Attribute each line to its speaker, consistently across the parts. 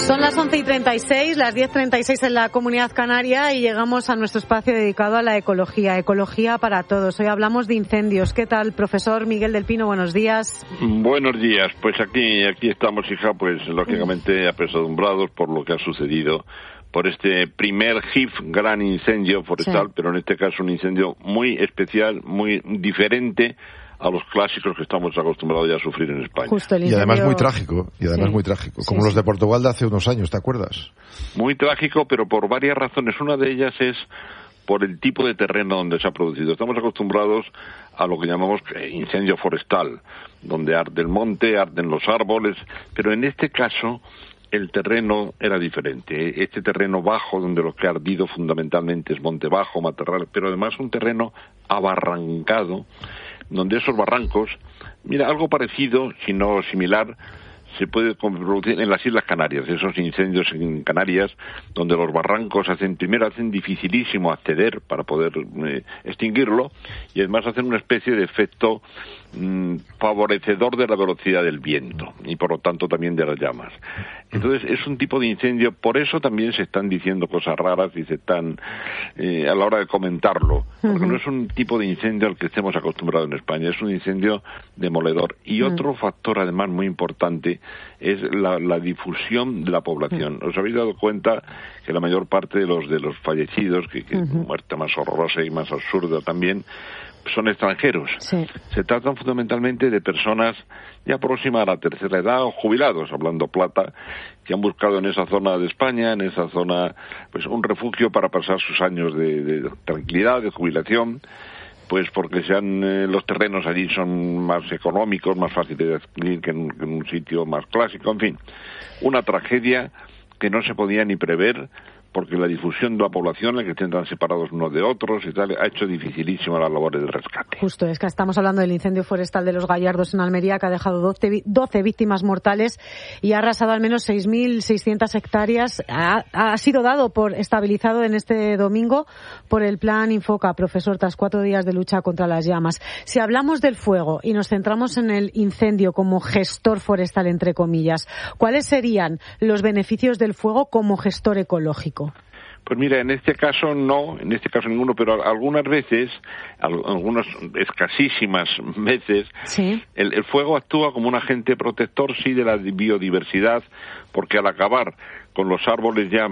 Speaker 1: Son las 11:36, las 10:36 en la Comunidad Canaria y llegamos a nuestro espacio dedicado a la ecología. Ecología para todos. Hoy hablamos de incendios. ¿Qué tal, profesor Miguel del Pino? Buenos días.
Speaker 2: Buenos días. Pues aquí estamos, hija, pues lógicamente apesadumbrados por lo que ha sucedido, por este primer gran incendio forestal, sí. Pero en este caso un incendio muy especial, muy diferente a los clásicos que estamos acostumbrados ya a sufrir en España.
Speaker 3: Y además muy trágico, como los de Portugal de hace unos años, ¿te acuerdas?
Speaker 2: Muy trágico, pero por varias razones. Una de ellas es por el tipo de terreno donde se ha producido. Estamos acostumbrados a lo que llamamos incendio forestal, donde arde el monte, arden los árboles, pero en este caso el terreno era diferente. Este terreno bajo, donde lo que ha ardido fundamentalmente es monte bajo, matorral, pero además un terreno abarrancado, donde esos barrancos, mira, algo parecido, si no similar, se puede producir en las Islas Canarias, esos incendios en Canarias, donde los barrancos hacen dificilísimo acceder para poder extinguirlo, y además hacen una especie de efecto favorecedor de la velocidad del viento, y por lo tanto también de las llamas. Entonces es un tipo de incendio, por eso también se están diciendo cosas raras y se están, a la hora de comentarlo, porque no es un tipo de incendio al que estemos acostumbrados en España, es un incendio demoledor. Y otro factor además muy importante es la difusión de la población. ¿Os habéis dado cuenta que la mayor parte de los fallecidos, que muerte más horrorosa y más absurda también, son extranjeros? Sí. Se tratan fundamentalmente de personas ya próximas a la tercera edad o jubilados, hablando plata, que han buscado en esa zona de España, en esa zona, pues un refugio para pasar sus años de tranquilidad, de jubilación, pues porque los terrenos allí son más económicos, más fáciles de adquirir que en un sitio más clásico, en fin. Una tragedia que no se podía ni prever, porque la difusión de la población, el que estén tan separados unos de otros y tal, ha hecho dificilísima las labores de rescate.
Speaker 1: Justo, es que estamos hablando del incendio forestal de Los Gallardos en Almería, que ha dejado 12 víctimas mortales y ha arrasado al menos 6.600 hectáreas. Ha sido dado por estabilizado en este domingo por el plan Infoca, profesor, tras 4 días de lucha contra las llamas. Si hablamos del fuego y nos centramos en el incendio como gestor forestal, entre comillas, ¿cuáles serían los beneficios del fuego como gestor ecológico?
Speaker 2: Pues mira, en este caso ninguno, pero algunas veces, algunas escasísimas veces, ¿sí? El fuego actúa como un agente protector, sí, de la biodiversidad, porque al acabar con los árboles ya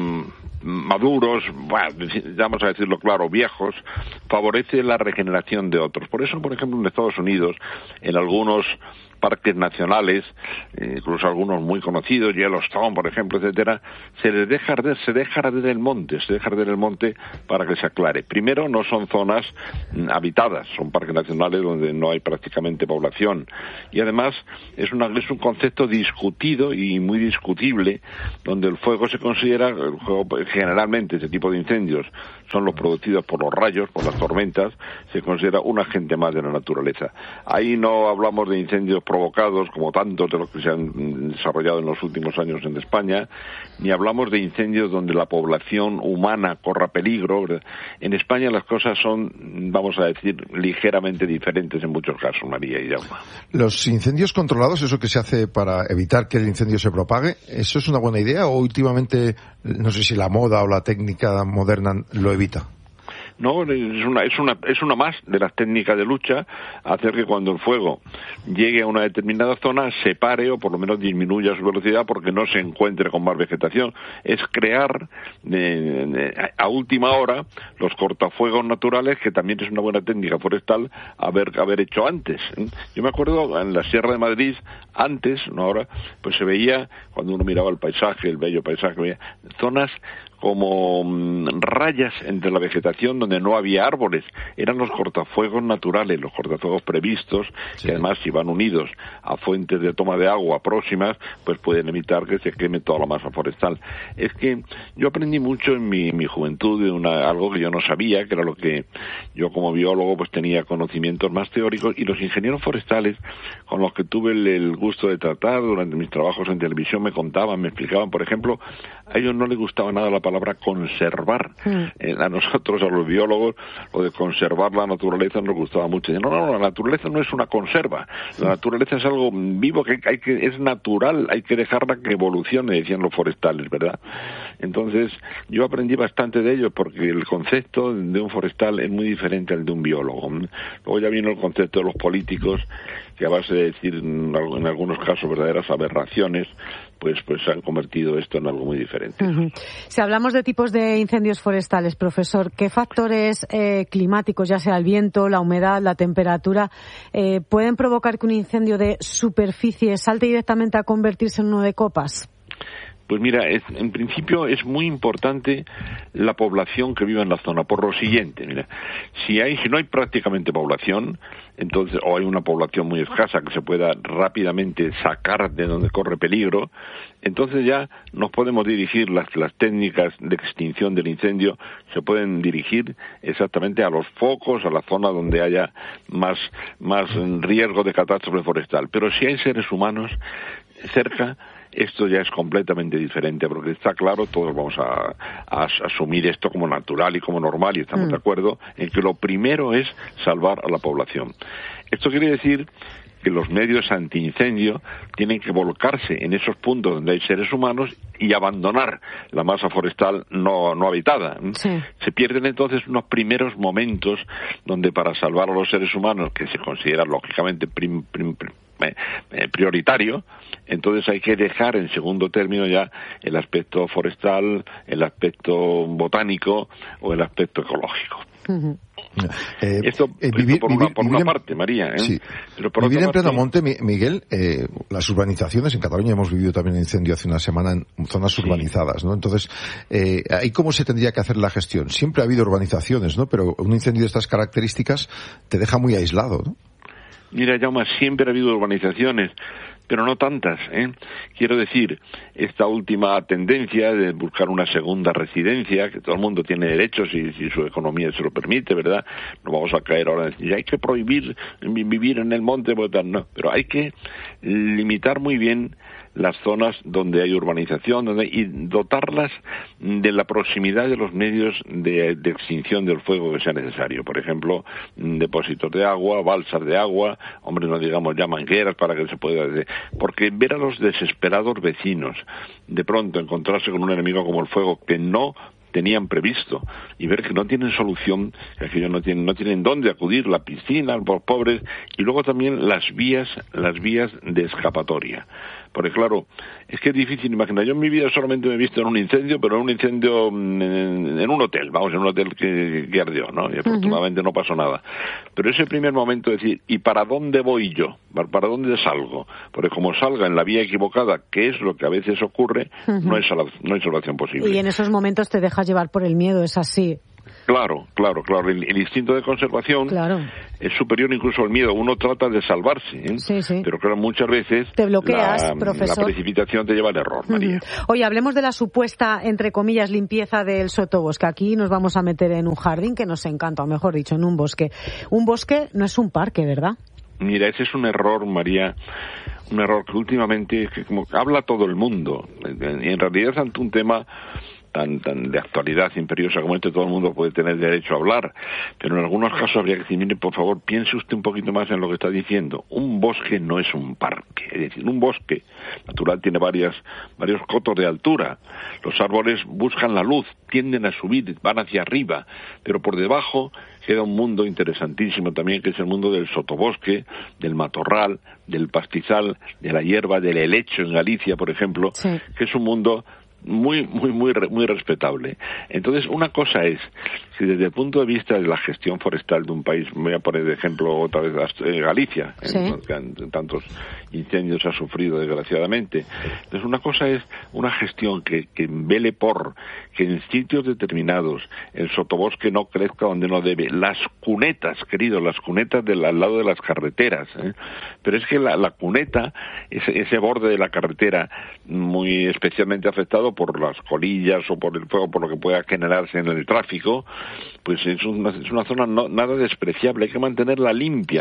Speaker 2: maduros, vamos a decirlo claro, viejos, favorece la regeneración de otros. Por eso, por ejemplo, en Estados Unidos, en algunos parques nacionales, incluso algunos muy conocidos, Yellowstone, por ejemplo, etcétera, se deja arder el monte para que se aclare. Primero, no son zonas habitadas, son parques nacionales donde no hay prácticamente población, y además es un concepto discutido y muy discutible, donde el fuego se considera, generalmente ese tipo de incendios son los producidos por los rayos, por las tormentas, se considera un agente más de la naturaleza. Ahí no hablamos de incendios provocados como tantos de los que se han desarrollado en los últimos años en España, ni hablamos de incendios donde la población humana corra peligro. En España las cosas son, vamos a decir, ligeramente diferentes en muchos casos, María y Jaume.
Speaker 3: Los incendios controlados, eso que se hace para evitar que el incendio se propague, ¿eso es una buena idea o últimamente, no sé si la moda o la técnica moderna lo evita?
Speaker 2: No, es una más de las técnicas de lucha, hacer que cuando el fuego llegue a una determinada zona se pare o por lo menos disminuya su velocidad porque no se encuentre con más vegetación. Es crear a última hora los cortafuegos naturales, que también es una buena técnica forestal haber hecho antes. Yo me acuerdo en la Sierra de Madrid, antes, no ahora, pues se veía, cuando uno miraba el paisaje, el bello paisaje, veía zonas como rayas entre la vegetación donde no había árboles. Eran los cortafuegos naturales, los cortafuegos previstos, sí, que además si van unidos a fuentes de toma de agua próximas, pues pueden evitar que se queme toda la masa forestal. Es que yo aprendí mucho en mi juventud de algo que yo no sabía, que era lo que yo como biólogo pues tenía conocimientos más teóricos, y los ingenieros forestales con los que tuve el gusto de tratar durante mis trabajos en televisión me contaban, me explicaban, por ejemplo, a ellos no les gustaba nada la palabra conservar. A nosotros, a los biólogos, lo de conservar la naturaleza nos gustaba mucho. No, la naturaleza no es una conserva. La naturaleza es algo vivo que es natural, hay que dejarla que evolucione, decían los forestales, ¿verdad? Entonces, yo aprendí bastante de ello porque el concepto de un forestal es muy diferente al de un biólogo. Luego ya vino el concepto de los políticos, que a base de decir en algunos casos verdaderas aberraciones, pues han convertido esto en algo muy diferente.
Speaker 1: Si hablamos de tipos de incendios forestales, profesor, ¿qué factores climáticos, ya sea el viento, la humedad, la temperatura, pueden provocar que un incendio de superficie salte directamente a convertirse en uno de copas?
Speaker 2: Pues mira, en principio es muy importante la población que vive en la zona, por lo siguiente, mira, si no hay prácticamente población, entonces, o hay una población muy escasa que se pueda rápidamente sacar de donde corre peligro, entonces ya nos podemos dirigir, las técnicas de extinción del incendio se pueden dirigir exactamente a los focos, a la zona donde haya más riesgo de catástrofe forestal. Pero si hay seres humanos cerca, esto ya es completamente diferente, porque está claro, todos vamos a asumir esto como natural y como normal, y estamos de acuerdo en que lo primero es salvar a la población. Esto quiere decir que los medios antiincendio tienen que volcarse en esos puntos donde hay seres humanos y abandonar la masa forestal no habitada. Sí. Se pierden entonces unos primeros momentos donde para salvar a los seres humanos, que se considera lógicamente prioritario, entonces hay que dejar en segundo término ya el aspecto forestal, el aspecto botánico o el aspecto ecológico. Esto por una parte, María.
Speaker 3: Sí.
Speaker 2: Pero por
Speaker 3: vivir
Speaker 2: otra
Speaker 3: en pleno
Speaker 2: parte,
Speaker 3: monte, Miguel, las urbanizaciones, en Cataluña hemos vivido también un incendio hace una semana en zonas urbanizadas, ¿no? Entonces, ¿ahí cómo se tendría que hacer la gestión? Siempre ha habido urbanizaciones, ¿no? Pero un incendio de estas características te deja muy aislado, ¿no?
Speaker 2: Mira, Jaume, siempre ha habido urbanizaciones, pero no tantas, ¿eh? Quiero decir, esta última tendencia de buscar una segunda residencia, que todo el mundo tiene derechos si su economía se lo permite, ¿verdad? No vamos a caer ahora en decir, hay que prohibir vivir en el monte, no, pero hay que limitar muy bien las zonas donde hay urbanización y dotarlas de la proximidad de los medios de extinción del fuego que sea necesario. Por ejemplo, depósitos de agua, balsas de agua, no digamos ya mangueras para que se pueda... Porque ver a los desesperados vecinos, de pronto encontrarse con un enemigo como el fuego que no tenían previsto y ver que no tienen solución, que ellos no tienen dónde acudir, la piscina, los pobres, y luego también las vías de escapatoria. Porque claro, es que es difícil imaginar. Yo en mi vida solamente me he visto en un incendio, pero en un incendio en un hotel, en un hotel que ardió, ¿no? Y afortunadamente no pasó nada. Pero ese primer momento de decir, ¿y para dónde voy yo? ¿Para dónde salgo? Porque como salga en la vía equivocada, que es lo que a veces ocurre, no hay salvación posible.
Speaker 1: Y en esos momentos te dejas llevar por el miedo, es así.
Speaker 2: Claro. El instinto de conservación es superior incluso al miedo. Uno trata de salvarse, ¿eh? Sí. Pero claro, muchas veces
Speaker 1: te bloqueas, profesor.
Speaker 2: La precipitación te lleva al error, María.
Speaker 1: Oye, hablemos de la supuesta, entre comillas, limpieza del sotobosque. Aquí nos vamos a meter en un jardín que nos encanta, o mejor dicho, en un bosque. Un bosque no es un parque, ¿verdad?
Speaker 2: Mira, ese es un error, María, un error que últimamente como habla todo el mundo. En realidad, ante un tema tan de actualidad imperiosa como todo el mundo puede tener derecho a hablar, pero en algunos casos habría que decir, mire, por favor, piense usted un poquito más en lo que está diciendo. Un bosque no es un parque, es decir, un bosque natural tiene varios cotos de altura. Los árboles buscan la luz, tienden a subir, van hacia arriba, pero por debajo queda un mundo interesantísimo también, que es el mundo del sotobosque, del matorral, del pastizal, de la hierba, del helecho en Galicia, por ejemplo, que es un mundo muy respetable. Entonces, una cosa es que desde el punto de vista de la gestión forestal de un país, me voy a poner de ejemplo otra vez Galicia, que en tantos incendios ha sufrido desgraciadamente. Entonces, una cosa es una gestión que vele por que en sitios determinados el sotobosque no crezca donde no debe. Las cunetas, queridos, las cunetas al lado de las carreteras, ¿eh? Pero es que la cuneta, ese borde de la carretera muy especialmente afectado, cuidado por las colillas o por el fuego, por lo que pueda generarse en el tráfico, pues es una zona nada despreciable. Hay que mantenerla limpia,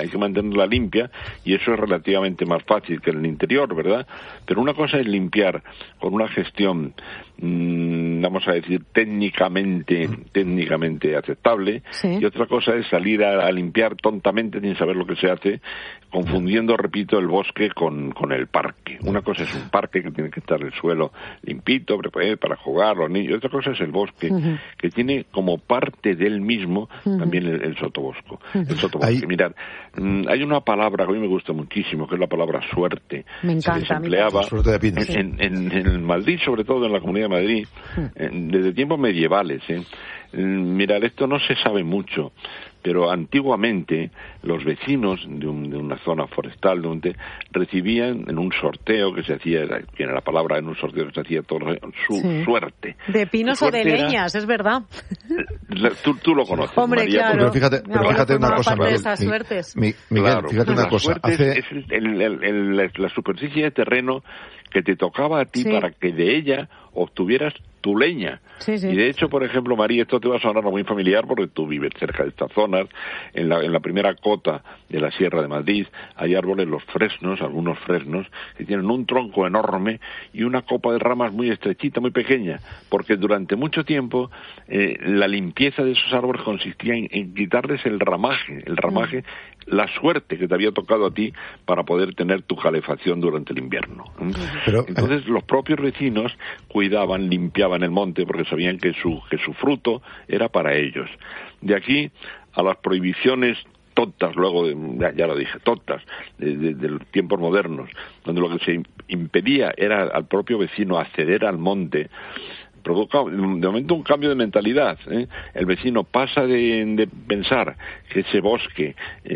Speaker 2: y eso es relativamente más fácil que en el interior, ¿verdad? Pero una cosa es limpiar con una gestión, vamos a decir, técnicamente aceptable,
Speaker 1: sí,
Speaker 2: y otra cosa es salir a limpiar tontamente sin saber lo que se hace, confundiendo, repito, el bosque con el parque. Una cosa es un parque que tiene que estar el suelo limpito, para jugar los niños, otra cosa es el bosque, que tiene como parte del mismo también el sotobosque. Mirad, hay una palabra que a mí me gusta muchísimo, que es la palabra suerte.
Speaker 1: Me encanta,
Speaker 2: se empleaba en el Madrid, sobre todo en la Comunidad de Madrid, desde tiempos medievales. Mirad, esto no se sabe mucho, pero antiguamente los vecinos de una zona forestal recibían en un sorteo que se hacía, tiene la palabra, en un sorteo que se hacía todo, su suerte.
Speaker 1: De pinos o de leñas, es verdad.
Speaker 2: Tú lo conoces,
Speaker 1: hombre,
Speaker 2: María.
Speaker 1: Claro.
Speaker 3: Pero fíjate una cosa,
Speaker 1: Miguel,
Speaker 2: claro,
Speaker 3: fíjate una cosa.
Speaker 2: Es la superficie de terreno que te tocaba a ti para que de ella obtuvieras tu leña.
Speaker 1: Sí.
Speaker 2: Y de hecho, por ejemplo, María, esto te va a sonar muy familiar porque tú vives cerca de estas zonas. En la primera cota de la Sierra de Madrid hay árboles, algunos fresnos, que tienen un tronco enorme y una copa de ramas muy estrechita, muy pequeña, porque durante mucho tiempo la limpieza de esos árboles consistía en quitarles el ramaje, la suerte que te había tocado a ti para poder tener tu calefacción durante el invierno. Entonces los propios vecinos cuidaban, limpiaban el monte porque sabían que su fruto era para ellos. De aquí a las prohibiciones tontas, luego, ya lo dije, tontas, de los tiempos modernos, donde lo que se impedía era al propio vecino acceder al monte, provoca de momento un cambio de mentalidad. El vecino pasa de pensar que ese bosque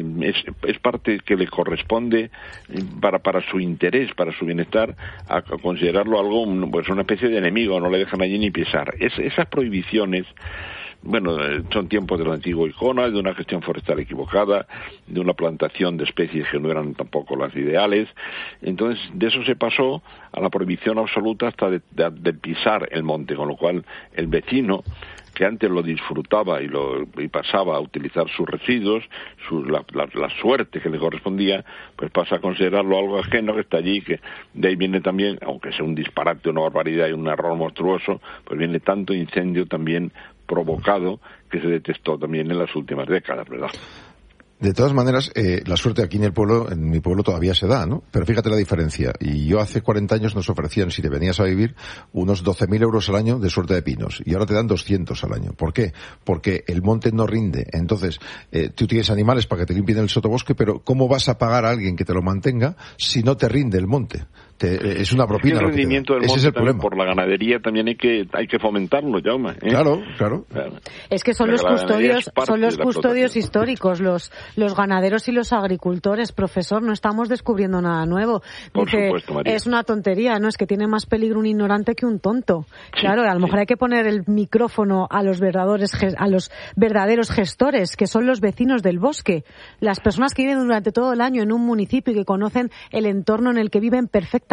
Speaker 2: es parte que le corresponde para su interés, para su bienestar, a considerarlo algo, pues una especie de enemigo, no le dejan allí ni pisar. Esas prohibiciones, bueno, son tiempos del antiguo Icona, de una gestión forestal equivocada, de una plantación de especies que no eran tampoco las ideales. Entonces, de eso se pasó a la prohibición absoluta hasta de pisar el monte, con lo cual el vecino, que antes lo disfrutaba y pasaba a utilizar sus residuos, la suerte que le correspondía, pues pasa a considerarlo algo ajeno que está allí, que de ahí viene también, aunque sea un disparate, una barbaridad y un error monstruoso, pues viene tanto incendio también provocado que se detectó también en las últimas décadas, ¿verdad?
Speaker 3: De todas maneras, la suerte aquí en mi pueblo todavía se da, ¿no? Pero fíjate la diferencia. Y yo hace 40 años nos ofrecían, si te venías a vivir, unos 12.000 euros al año de suerte de pinos. Y ahora te dan 200 al año. ¿Por qué? Porque el monte no rinde. Entonces, tú tienes animales para que te limpien el sotobosque, pero ¿cómo vas a pagar a alguien que te lo mantenga si no te rinde el monte? Es una propina.
Speaker 2: El rendimiento del monte, ese es el problema. Por la ganadería también hay que fomentarlo, Jaume.
Speaker 3: Claro.
Speaker 1: Es que son los custodios históricos, los ganaderos y los agricultores, profesor, no estamos descubriendo nada nuevo.
Speaker 2: Por supuesto, María.
Speaker 1: Es una tontería, ¿no? Es que tiene más peligro un ignorante que un tonto. Claro, a lo mejor hay que poner el micrófono a los verdaderos gestores, que son los vecinos del bosque, las personas que viven durante todo el año en un municipio y que conocen el entorno en el que viven perfectamente.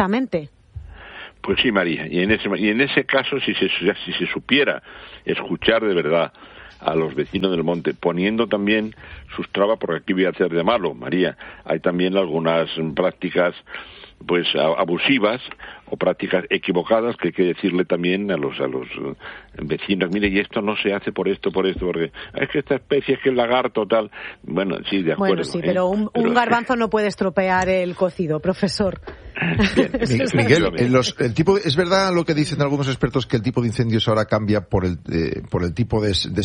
Speaker 2: Pues sí, María, y en ese caso, si se supiera escuchar de verdad a los vecinos del monte, poniendo también sus trabas, porque aquí voy a hacer de malo, María, hay también algunas prácticas pues abusivas o prácticas equivocadas que hay que decirle también a los vecinos, mire, y esto no se hace por esto, porque es que esta especie es que el lagarto tal, bueno, sí, de acuerdo.
Speaker 1: Bueno, sí, pero un garbanzo no puede estropear el cocido, profesor.
Speaker 3: Bien, Miguel, es verdad lo que dicen algunos expertos, que el tipo de incendios ahora cambia por el tipo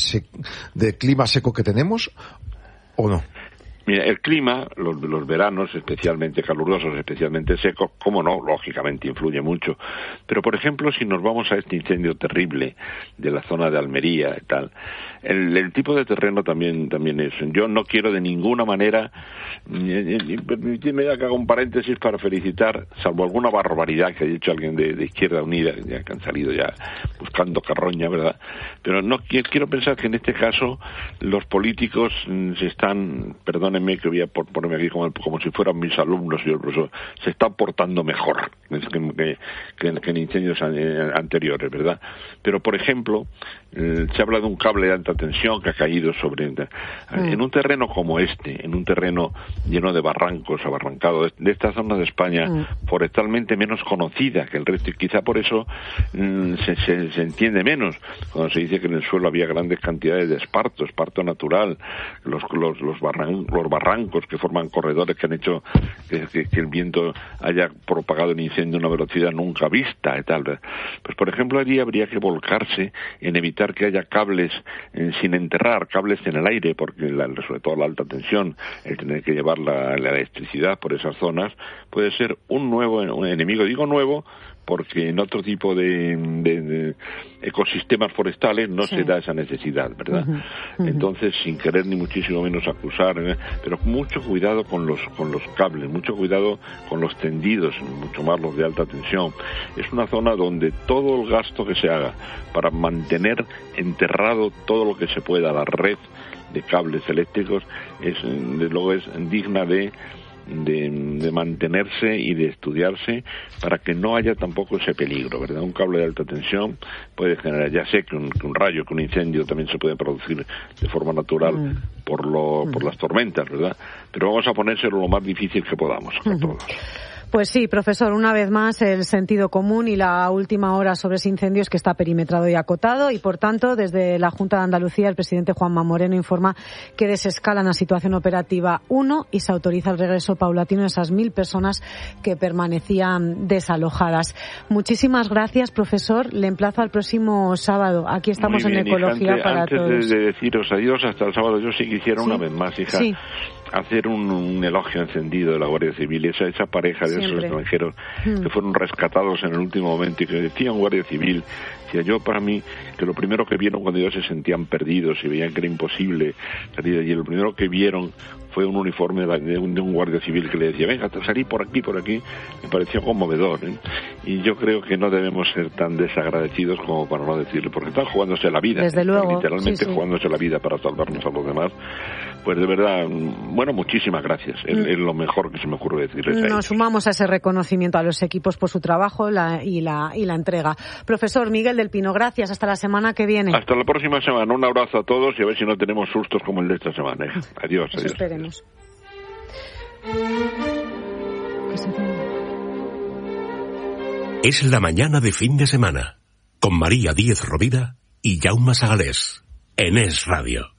Speaker 3: de clima seco que tenemos, ¿o no?
Speaker 2: Mira, el clima, los veranos especialmente calurosos, especialmente secos, cómo no, lógicamente influye mucho. Pero, por ejemplo, si nos vamos a este incendio terrible de la zona de Almería y tal, el tipo de terreno también es. Yo no quiero de ninguna manera, permitidme que haga un paréntesis para felicitar, salvo alguna barbaridad que ha dicho alguien de Izquierda Unida, ya que han salido ya buscando carroña, ¿verdad? Pero no quiero pensar que en este caso los políticos se están, perdón perdónenme que voy a ponerme aquí como si fueran mis alumnos y el profesor, se están portando mejor que en incendios anteriores, ¿verdad? Pero, por ejemplo, se habla de un cable de alta tensión que ha caído sobre... En un terreno como en un terreno lleno de barrancos, abarrancado, de esta zona de España, forestalmente menos conocida que el resto, y quizá por eso se entiende menos cuando se dice que en el suelo había grandes cantidades de esparto natural, los barrancos que forman corredores que han hecho que el viento haya propagado el incendio a una velocidad nunca vista y tal. Pues, por ejemplo, allí habría que volcarse en evitar que haya cables sin enterrar, cables en el aire, porque sobre todo la alta tensión, el tener que llevar la electricidad por esas zonas, puede ser un nuevo enemigo. Digo nuevo porque en otro tipo de ecosistemas forestales no se da esa necesidad, ¿verdad? Entonces, sin querer ni muchísimo menos acusar, pero mucho cuidado con los cables, mucho cuidado con los tendidos, mucho más los de alta tensión. Es una zona donde todo el gasto que se haga para mantener enterrado todo lo que se pueda, la red de cables eléctricos, desde luego es digna de mantenerse y de estudiarse para que no haya tampoco ese peligro, ¿verdad? Un cable de alta tensión puede generar, ya sé que un rayo, que un incendio también se puede producir de forma natural por las tormentas, ¿verdad? Pero vamos a ponérselo lo más difícil que podamos a todos.
Speaker 1: Pues sí, profesor, una vez más el sentido común y la última hora sobre ese incendio es que está perimetrado y acotado y, por tanto, desde la Junta de Andalucía el presidente Juanma Moreno informa que desescalan a situación operativa 1 y se autoriza el regreso paulatino de esas 1.000 personas que permanecían desalojadas. Muchísimas gracias, profesor. Le emplazo al próximo sábado. Aquí estamos en Ecología para Todos.
Speaker 2: Antes de deciros adiós hasta el sábado, yo sí quisiera una vez más, hija, hacer un elogio encendido de la Guardia Civil, esa pareja de esos extranjeros que fueron rescatados en el último momento y que decían Guardia Civil. Yo, para mí, que lo primero que vieron cuando ellos se sentían perdidos y veían que era imposible salir de allí, lo primero que vieron fue un uniforme de un guardia civil que le decía, venga, salí por aquí, me pareció conmovedor, y yo creo que no debemos ser tan desagradecidos como para no decirlo, porque están jugándose la vida,
Speaker 1: desde luego,
Speaker 2: literalmente jugándose la vida para salvarnos a los demás. Pues de verdad, bueno, muchísimas gracias, es lo mejor que se me ocurre decirles.
Speaker 1: Nos sumamos a ese reconocimiento a los equipos por su trabajo y la entrega. Profesor Miguel del Pino, gracias, hasta la semana que viene.
Speaker 2: Hasta la próxima semana, un abrazo a todos y a ver si no tenemos sustos como el de esta semana. Adiós.
Speaker 1: Eso esperemos.
Speaker 4: Es la mañana de fin de semana, con María Díez Rovira y Jaume Sagalés, en Es Radio.